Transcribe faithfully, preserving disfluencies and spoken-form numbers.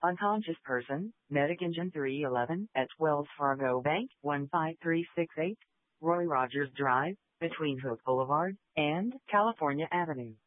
Unconscious person, medic engine three eleven at Wells Fargo Bank, one five three six eight, Roy Rogers Drive, between Hook Boulevard and California Avenue.